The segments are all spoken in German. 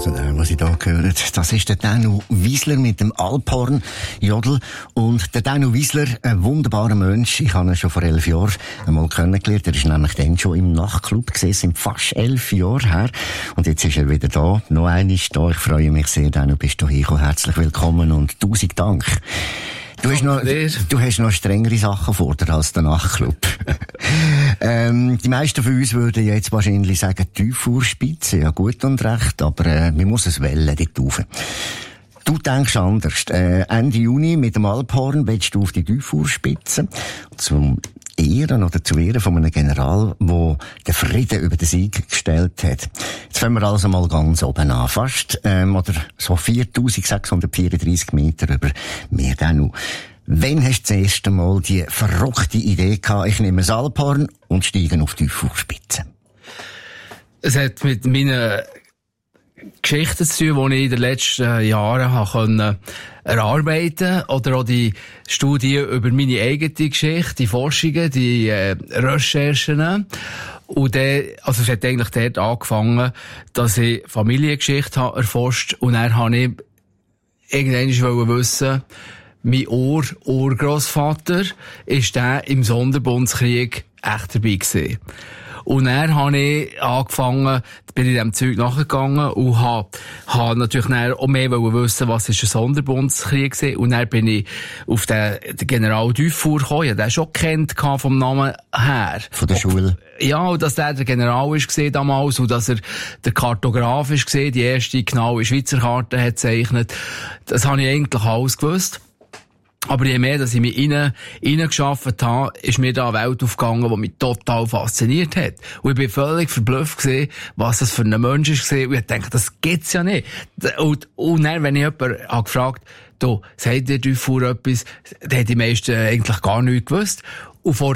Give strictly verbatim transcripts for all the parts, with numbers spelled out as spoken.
Also der, was ich da gehört, das ist der Danu Wiesler mit dem Alphorn-Jodel. Und der Danu Wiesler, ein wunderbarer Mensch. Ich habe ihn schon vor elf Jahren einmal kennengelernt. Er ist nämlich dann schon im Nachtclub gewesen, sind fast elf Jahre her. Und jetzt ist er wieder da. Noch einmal da. Ich freue mich sehr, Danu, bist du hier. Herzlich willkommen und tausend Dank. Du hast noch, du hast noch strengere Sachen vor dir als der Nachtclub. ähm, die meisten von uns würden jetzt wahrscheinlich sagen, Tieffuhrspitze, ja gut und recht, aber äh, man muss es wählen, dort rauf. Du denkst anders. Äh, Ende Juni mit dem Alphorn willst du auf die Tieffuhrspitze zum Ehren oder zu Ehren von einem General, der den Frieden über den Sieg gestellt hat. Jetzt fangen wir also mal ganz oben an. Fast, ähm, oder so viertausendsechshundertvierunddreissig Meter über Meer Danu. Wann hast du das erste Mal die verrückte Idee gehabt, ich nehme das Alphorn und steige auf die Tieffuhrspitze? Es hat mit meinen Geschichten zu tun, die ich in den letzten Jahren habe können erarbeiten oder auch die Studie über meine eigene Geschichte, die Forschungen, die äh, Recherchen. Und dann, also es hat eigentlich dort angefangen, dass ich Familiengeschichte habe erforscht und dann habe ich irgendwann wissen, mein Ur Urgroßvater ist der im Sonderbundskrieg echt dabei gewesen. Und dann habe ich angefangen, bin ich dem Zeug nachgegangen und habe, habe natürlich dann auch mehr wissen, was ist ein Sonderbundskrieg war. Und dann bin ich auf den, den General Dufour gekommen. Ich habe den schon kennt vom Namen her. Von der Schule. Ja, und dass der der General war damals und dass er der Kartograf war, die erste genaue Schweizer Karte hat gezeichnet. Das habe ich eigentlich alles gewusst. Aber je mehr, dass ich mich rein, reingeschafft habe, ist mir da eine Welt aufgegangen, die mich total fasziniert hat. Und ich bin völlig verblüfft gewesen, was das für ein Mensch ist gewesen. Und ich dachte, das gibt's ja nicht. Und, und dann, wenn ich jemanden habe gefragt, du, sagt dir Dufour etwas, dann hat die meisten eigentlich gar nichts gewusst. Und vor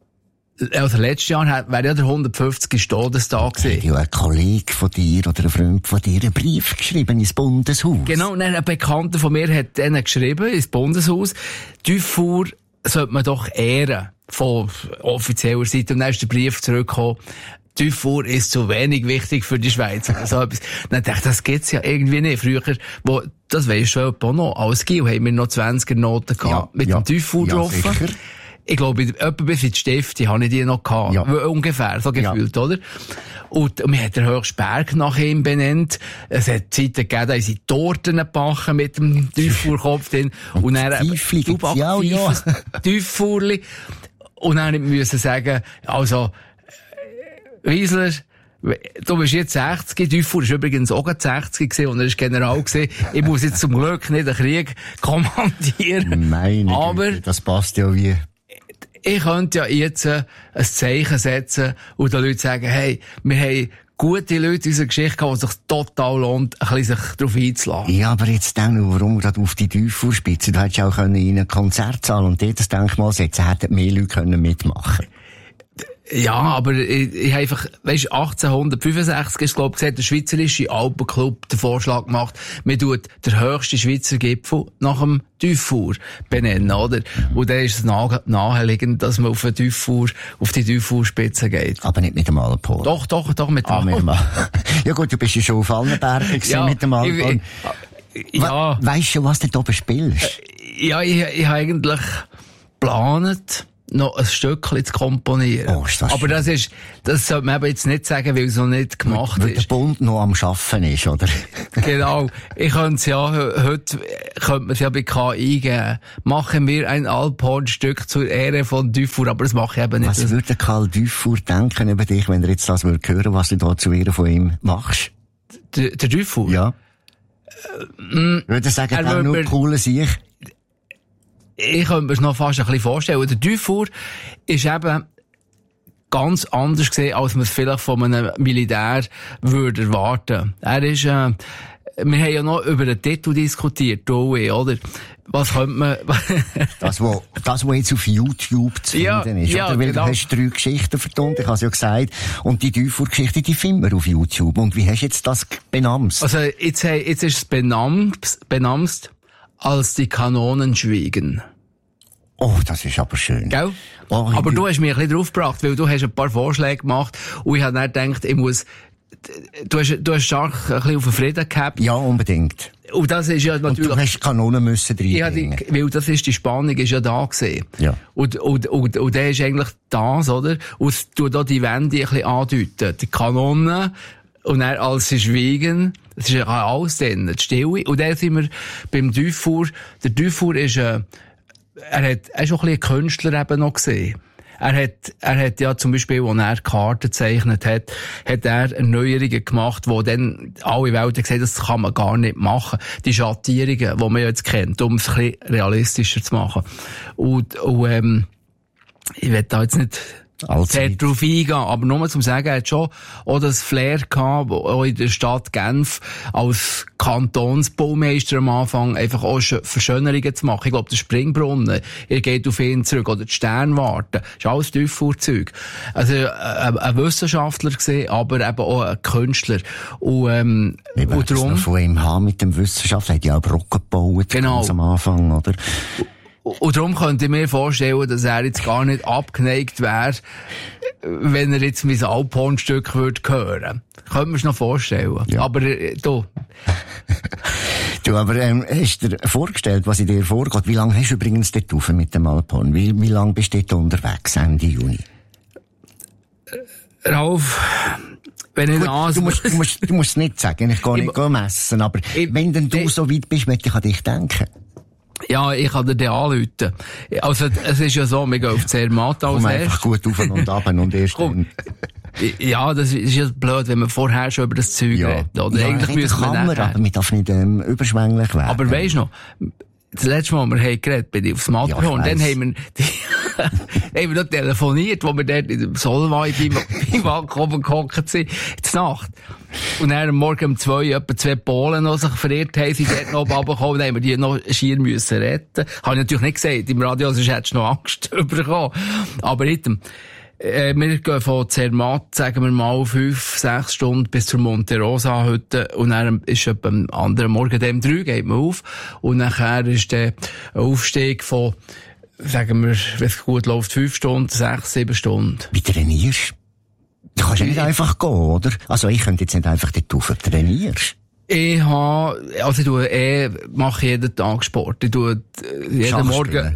Also letztes Jahr wäre ja der hundertfünfzigste Todestag gewesen. Hat ja ein Kollege von dir oder ein Freund von dir einen Brief geschrieben ins Bundeshaus. Genau, ein Bekannter von mir hat denen geschrieben ins Bundeshaus, Dufour sollte man doch ehren von offizieller Seite. Und dann ist der Brief zurückgekommen, Dufour ist zu wenig wichtig für die Schweiz. Also etwas. Dann dachte ich, das gibt's ja irgendwie nicht. Früher, wo, das weisst du schon noch, als Gil haben wir noch zwanziger Noten gehabt, ja, mit ja, dem Dufour ja, drauf. Sicher. Ich glaube, etwa bis in die Stifte habe ich die noch gehabt. Ja. Ungefähr, so gefühlt, ja. Oder? Und man hat den höchsten Berg nach ihm benannt. Es hat Zeiten gegeben, da haben sie Torten gebacken mit dem Dufour-Kopf drin. Und, und dann Tiefli, ja, ja. Dufourli. Und dann müssen sagen, also, Wiesler, du bist jetzt sechzig, Dufour ist übrigens auch sechzig gewesen und er ist General gewesen. Ich muss jetzt zum Glück nicht den Krieg kommandieren. Meine aber Güte, das passt ja wie... Ich könnte ja jetzt äh, ein Zeichen setzen und den Leuten sagen, hey, wir haben gute Leute in unserer Geschichte gehabt, die sich total lohnt, ein bisschen sich darauf einzulassen. Ja, aber jetzt dann, warum gerade auf die Tieffuhrspitze? Du hättest auch können in einen Konzertsaal und dort das Denkmal setzen, hätten mehr Leute können mitmachen. Ja, aber ich, ich habe einfach, weisst, achtzehnhundertfünfundsechzig ist, glaube ich, gesagt, der Schweizerische Alpenclub den Vorschlag gemacht, man tut den höchsten Schweizer Gipfel nach dem Dufour benennen, oder? Und dann ist es nahe, naheliegend, dass man auf den Dufour, auf die Dufour-Spitze geht. Aber nicht mit dem Alphorn. Doch, doch, doch, mit dem ah, Alphorn. Ja gut, du bist ja schon auf allen Bergen gewesen ja, mit dem Alphorn. Ja. We- weisst du, was du da oben spielst? Ja, ich, ich habe eigentlich geplant, noch ein Stückchen zu komponieren. Oh, ist das aber schön. das ist, das sollte man eben jetzt nicht sagen, weil es noch nicht gemacht weil, weil ist. der Bund noch am Schaffen ist, oder? Genau. Ich könnte es ja, heute könnte man es ja bei K I eingeben. Machen wir ein Alphorn-Stück zur Ehre von Dufour, aber das mache ich eben nicht. Was würde Karl Dufour denken über dich, wenn er jetzt das würde hören, was du da zu Ehre von ihm machst? Der, der Dufour? Ja. Äh, würde er sagen, er nur mir, coole Sieg? Ich könnte mir es noch fast ein bisschen vorstellen. Der Dufour ist eben ganz anders gesehen, als man es vielleicht von einem Militär würde erwarten. Er ist, äh, wir haben ja noch über den Titel diskutiert, oder? Was könnte man... das, wo, das, was jetzt auf YouTube zu finden ja, ist, ja, oder? Weil genau. du hast drei Geschichten vertont, ich habe es ja gesagt, und die Dufour-Geschichte, die finden wir auf YouTube. Und wie hast du jetzt das benannt? Also, jetzt, jetzt ist es benannt, benannt als die Kanonen schwiegen. Oh, das ist aber schön. Gell? Oh, aber du hast mich ein bisschen draufgebracht, weil du hast ein paar Vorschläge gemacht und ich habe dann gedacht, ich muss du hast, du hast stark ein bisschen auf den Frieden gehabt. Ja, unbedingt. Und das ist ja natürlich... Und du hast Kanonen müssen reinbringen. Ja, die, weil das ist, die Spannung ist ja da gewesen. Ja. Und, und, und, und der ist eigentlich das, oder? Und es tut da die Wände ein bisschen andeuten. Die Kanonen, und dann als sie schweigen, das ist ja alles drin, die Stille. Und dann sind wir beim Dufour. Der Dufour ist, äh, er hat, er ist auch ein bisschen ein Künstler eben noch gesehen. Er hat, er hat ja zum Beispiel, als er Karten gezeichnet hat, hat er Erneuerungen gemacht, wo dann alle Welt gesagt, das kann man gar nicht machen. Die Schattierungen, die man jetzt kennt, um es ein bisschen realistischer zu machen. Und, und ähm, ich will da jetzt nicht sehr drauf eingehen, aber nur zum sagen, er hat schon auch das Flair gehabt, auch in der Stadt Genf als Kantonsbaumeister am Anfang einfach auch Verschönerungen zu machen. Ich glaube, der Springbrunnen, er geht auf ihn zurück, oder die Sternwarte, ist alles Dufour-Zeug. Also, ein, ein Wissenschaftler gesehen, aber eben auch ein Künstler. Und, ähm, wir und darum, noch von ihm haben mit dem Wissenschaftler, er hat ja auch Brücken gebaut, genau, ganz am Anfang, oder? Und darum könnte ich mir vorstellen, dass er jetzt gar nicht abgeneigt wäre, wenn er jetzt mein Alphorn-Stück würde hören. Könnte man es noch vorstellen. Ja. Aber, äh, du. du, aber, ähm, hast du dir vorgestellt, was in dir vorgeht? Wie lange hast du übrigens dort rauf mit dem Alphorn? Wie, wie lange bist du dort unterwegs, Ende Juni? Ralf, wenn ich Gut, das... Du musst, du musst, du musst es nicht sagen, ich gehe nicht messen, aber ich, wenn denn du ich, so weit bist, möchte ich an dich denken. Ja, ich kann dir den anrufen. Also, es ist ja so, wir gehen auf Zermatt als Komm einfach gut auf und ab und erst dann. Ja, das ist ja blöd, wenn man vorher schon über das Zeug ja. redet. Oder Ja, eigentlich müssen wir kann man, aber man darf nicht ähm, überschwänglich werden. Aber weisst du noch, das letzte Mal, wir haben geredet, bin ich aufs Matterhorn, ja, und dann haben wir, die, haben wir noch telefoniert, wo wir dort in dem Solvay beim, beim Ankommen gehockt sind, zur Nacht. Und dann am Morgen um zwei, etwa zwei Polen noch sich verirrt haben, sind dort noch oben runtergekommen, dann haben wir die noch schier müssen retten. Habe ich natürlich nicht gesagt, im Radio, sonst hättest du noch Angst bekommen. Aber item, äh, wir gehen von Zermatt, sagen wir mal, fünf, sechs Stunden bis zur Monte Rosa heute, und dann ist etwa am anderen Morgen dem drei, geht man auf, und nachher ist der Aufstieg von, sagen wir, wenn es gut läuft, fünf Stunden, sechs, sieben Stunden. Wie trainierst? Du kannst ja nicht einfach gehen, oder? Also ich könnte jetzt nicht einfach dort rauf, trainierst. Ich habe, also ich tue eh, mache jeden Tag Sport. Ich tue jeden Morgen...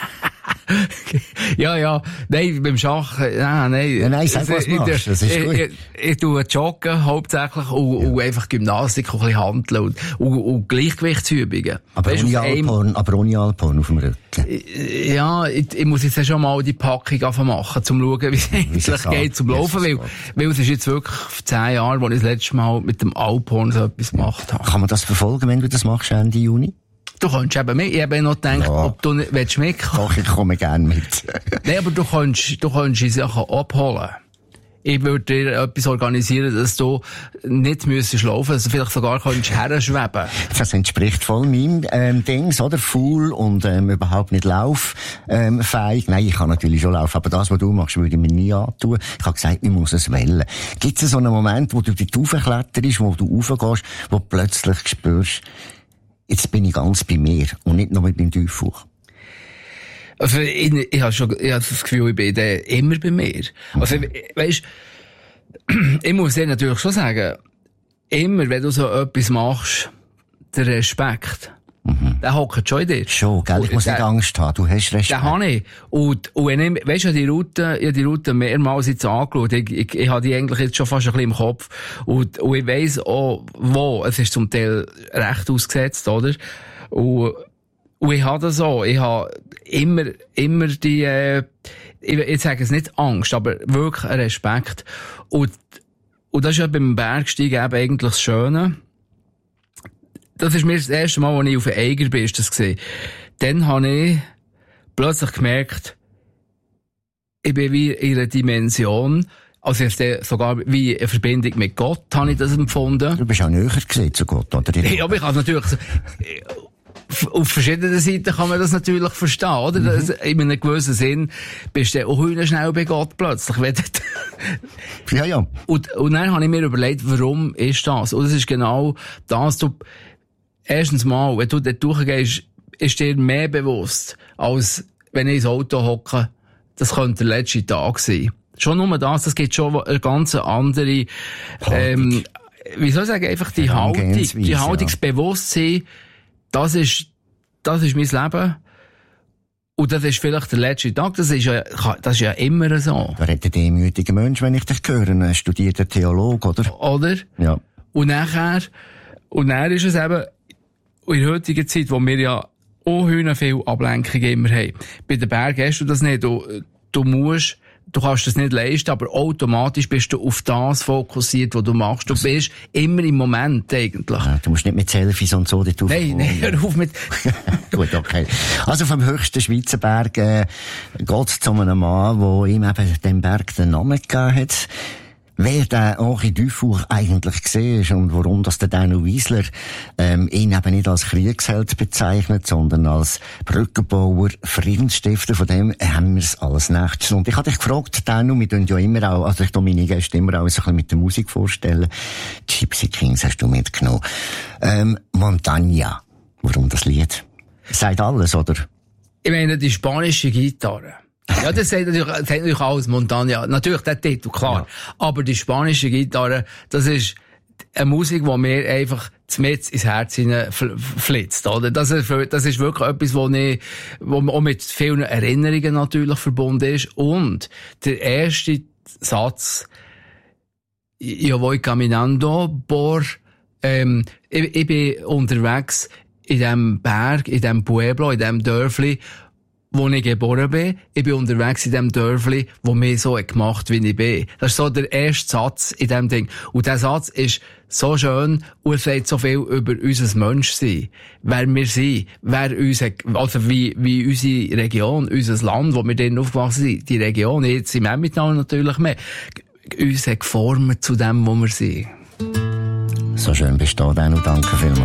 ja, ja, nein, beim Schach, nein, nein. Ja, nein, sag, was du machst, das ist gut. Ich, ich, ich tue joggen, hauptsächlich, und, ja. und einfach Gymnastik, und ein bisschen Handeln, und, und, und Gleichgewichtsübungen. Aber weißt, ohne Alphorn, aber ohne Alphorn auf dem Rücken. Ja, ich, ich muss jetzt schon mal die Packung machen, um zu schauen, wie es eigentlich geht, zum Laufen, weil, weil es ist jetzt wirklich zehn Jahre, wo ich das letzte Mal mit dem Alphorn so etwas gemacht habe. Kann man das verfolgen, wenn du das machst, Ende Juni? Du kannst eben mit. Ich habe noch gedacht, ja. ob du nicht willst mitkommen. Doch, ich komme gerne mit. Nein, aber du kannst, du kannst die Sachen abholen. Ich würde dir etwas organisieren, dass du nicht müsstest laufen, dass du vielleicht sogar kannst herschweben. Das entspricht voll meinem ähm, Dings, oder? Faul und ähm, überhaupt nicht lauffähig. Ähm, Nein, ich kann natürlich schon laufen, aber das, was du machst, würde ich mir nie antun. Ich habe gesagt, ich muss es wählen. Gibt es so einen Moment, wo du dort raufkletterst, wo du raufgehst, wo du plötzlich spürst, jetzt bin ich ganz bei mir und nicht nur mit meinem Dufour? Also, ich, ich habe schon, ich habe das Gefühl, ich bin da immer bei mir. Also, weisst, ich muss dir natürlich schon sagen, immer, wenn du so etwas machst, der Respekt, mhm. der hockt schon in dir. Schon, gell? Ich muss nicht Angst haben, du hast Respekt. Den habe ich. Und, und wenn ich, weisst du, die Route, ich habe die Route mehrmals jetzt angeschaut. Ich, ich, ich habe die eigentlich jetzt schon fast ein bisschen im Kopf. Und, und ich weiss auch, wo. Es ist zum Teil recht ausgesetzt, oder? Und, Und ich habe das auch. Ich habe immer, immer die, äh, ich, ich sage es nicht Angst, aber wirklich einen Respekt. Und, und das ist ja beim Bergsteigen eben eigentlich das Schöne. Das ist mir das erste Mal, als ich auf den Eiger bin, ist das gesehen. Dann habe ich plötzlich gemerkt, ich bin wie in einer Dimension, also jetzt sogar wie eine Verbindung mit Gott, habe ich das empfunden. Du bist auch näher gesehen zu Gott, oder? Ja, aber ich kann natürlich so, auf verschiedenen Seiten kann man das natürlich verstehen, oder? Mhm. Das, in einem gewissen Sinn bist du auch schnell bei Gott plötzlich. ja, ja. Und, und dann habe ich mir überlegt, warum ist das? Und das ist genau das, du, erstens mal, wenn du dort durchgehst, ist dir mehr bewusst, als wenn ich ins Auto hocke, das könnte der letzte Tag sein. Schon nur das, das gibt schon eine ganz andere, ähm, wie soll ich sagen, einfach die Haltung, die Haltungsbewusstsein, das ist, das ist mein Leben. Und das ist vielleicht der letzte Tag, das ist ja, das ist ja immer so. Da redet ein demütiger Mensch, wenn ich dich höre, ein studierter Theologe, oder? Oder? Ja. Und nachher, und dann ist es eben, in der heutigen Zeit, wo wir ja auch viel Ablenkung immer haben. Bei den Bergen hast du das nicht, du, du musst, du kannst das nicht leisten, aber automatisch bist du auf das fokussiert, was du machst. Du bist immer im Moment, eigentlich. Ja, du musst nicht mit Selfies und so dort Nein, nein, hör auf mit... Gut, okay. Also vom höchsten Schweizer Berg, äh, geht es zu einem Mann, der ihm eben dem Berg den Namen gegeben hat. Wer der Henri Dufour eigentlich gesehen ist und warum das der Daniel Wiesler ähm, ihn eben nicht als Kriegsheld bezeichnet, sondern als Brückenbauer, Friedensstifter, von dem haben wir es alles nächstes. Und ich hatte dich gefragt, Daniel, wir tun ja immer auch, also ich tue meine Gäste immer auch so ein bisschen mit der Musik vorstellen. Gypsy Kings hast du mitgenommen. Ähm, Montaña, warum das Lied? Sagt alles, oder? Ich meine, die spanische Gitarre. Ja, das sagt natürlich, das sagt natürlich alles Montaña. Natürlich, der Titel, klar. Ja. Aber die spanische Gitarre, das ist eine Musik, die mir einfach mit ins Herz hineinflitzt, oder? Das ist, das ist wirklich etwas, wo ich, wo auch mit vielen Erinnerungen natürlich verbunden ist. Und der erste Satz, Yo voy caminando por, ähm, ich, ich bin unterwegs in dem Berg, in dem Pueblo, in dem Dörfli, wo ich geboren bin. Ich bin unterwegs in dem Dörfli, wo mich so gemacht, wie ich bin. Das ist so der erste Satz in dem Ding. Und der Satz ist so schön und sagt so viel über unser Menschsein. Wer wir sind, wer unser, also wie, wie unsere Region, unser Land, wo wir drin aufgewachsen sind, die Region, jetzt im Emmental natürlich mehr, uns hat geformt zu dem, wo wir sind. So schön bist du da, Daniel, danke vielmals.